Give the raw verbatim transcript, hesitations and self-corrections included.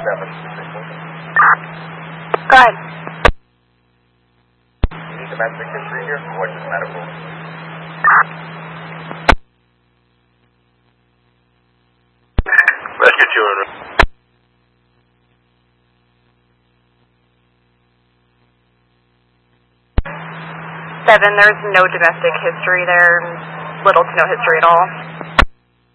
Seven. Go ahead. You need domestic history here or just medical? Rescue two hundred. Seven, there's no domestic history there. Little to no history at all.